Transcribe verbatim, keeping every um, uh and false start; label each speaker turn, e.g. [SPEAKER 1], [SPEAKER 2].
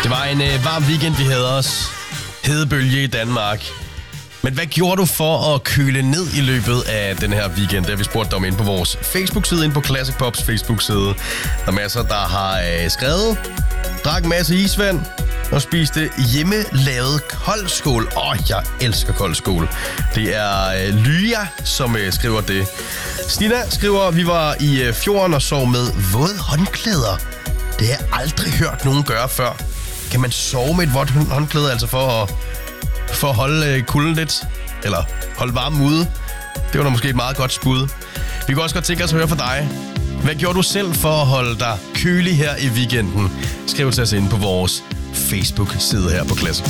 [SPEAKER 1] Det var en øh, varm weekend, vi havde os. Hedebølge i Danmark. Men hvad gjorde du for at køle ned i løbet af den her weekend? Det har vi spurgt dig om inde på vores Facebook-side, inde på Classic Pops Facebook-side. Der er masser, der har øh, skrevet, drak en masse isvand og spiste hjemmelavet koldskål. Åh, oh, jeg elsker koldskål. Det er øh, Lya, som øh, skriver det. Stina skriver, vi var i øh, fjorden og sov med våde håndklæder. Det har jeg aldrig hørt nogen gøre før. Kan man sove med et vådt håndklæde, altså for at, for at holde øh, kulden lidt? Eller holde varmen ude? Det var da måske et meget godt spud. Vi kunne også godt tænke os at høre fra dig. Hvad gjorde du selv for at holde dig kølig her i weekenden? Skriv til os ind på vores Facebook-side her på Classic.